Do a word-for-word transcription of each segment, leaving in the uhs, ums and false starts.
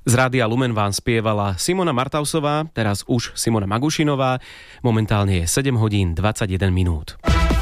Z Rádia Lumen vám spievala Simona Martausová, teraz už Simona Magušinová. Momentálne je sedem hodín dvadsaťjeden minút.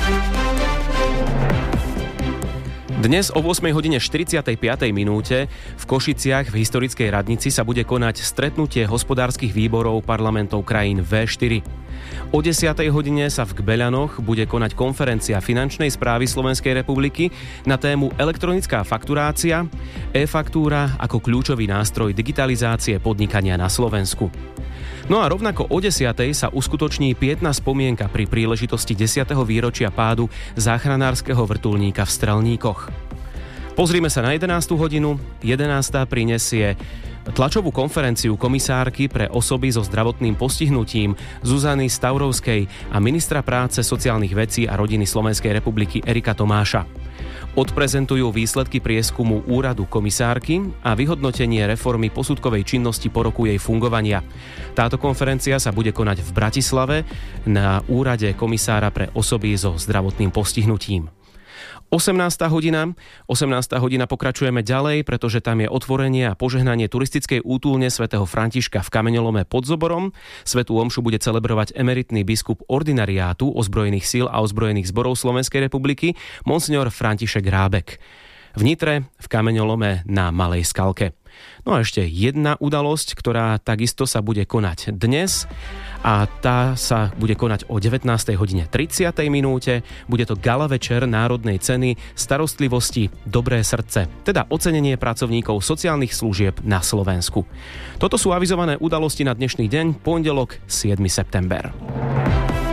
Dnes o ôsmej hodine štyridsiatej piatej minúte v Košiciach v historickej radnici sa bude konať stretnutie hospodárskych výborov parlamentov krajín vé štyri. O desiatej hodine sa v Kbeľanoch bude konať konferencia Finančnej správy Slovenskej republiky na tému elektronická fakturácia, e-faktúra ako kľúčový nástroj digitalizácie podnikania na Slovensku. No a rovnako o desiatej sa uskutoční pietná spomienka pri príležitosti desiateho výročia pádu záchranárskeho vrtuľníka v Strelníkoch. Pozrime sa na jedenástu hodinu. jedenásta prinesie tlačovú konferenciu komisárky pre osoby so zdravotným postihnutím Zuzany Stavrovskej a ministra práce, sociálnych vecí a rodiny Slovenskej republiky Erika Tomáša. Odprezentujú výsledky prieskumu úradu komisárky a vyhodnotenie reformy posudkovej činnosti po roku jej fungovania. Táto konferencia sa bude konať v Bratislave na úrade komisára pre osoby so zdravotným postihnutím. osemnásta hodina. osemnásta hodina pokračujeme ďalej, pretože tam je otvorenie a požehnanie turistickej útulne svätého Františka v Kameňolome pod Zoborom. Svätú omšu bude celebrovať emeritný biskup ordinariátu ozbrojených síl a ozbrojených zborov Slovenskej republiky monsignor František Rábek. V Nitre, v Kameňolome na Malej Skalke. No a ešte jedna udalosť, ktorá takisto sa bude konať dnes a tá sa bude konať o devätnástej hodine tridsiatej minúte. Bude to gala večer národnej ceny starostlivosti Dobré srdce, teda ocenenie pracovníkov sociálnych služieb na Slovensku. Toto sú avizované udalosti na dnešný deň, pondelok siedmy september.